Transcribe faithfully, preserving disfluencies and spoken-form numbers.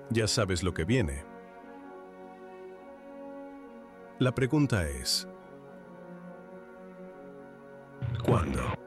Ya sabes lo que viene. La pregunta es, ¿cuándo?